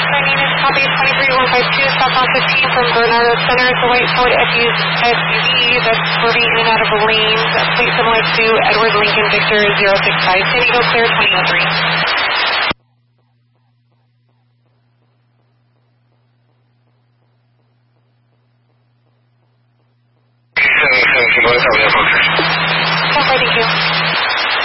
My name is copy 23152, southbound 15 from Bernardo Center. It's a white Ford SUV that's swerving in and out of the lanes. Plate similar to Edward Lincoln Victor 065. San Diego Clear 2003. Okay, thank you.